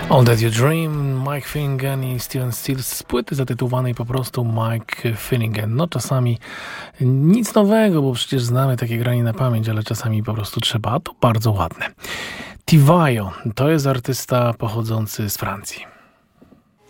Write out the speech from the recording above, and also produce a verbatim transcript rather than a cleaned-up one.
All That You Dream, Mike Finnegan i Steven Stills z płyty zatytułowanej po prostu Mike Finnegan. No czasami nic nowego, bo przecież znamy takie granie na pamięć, ale czasami po prostu trzeba, a to bardzo ładne. Tivaio to jest artysta pochodzący z Francji.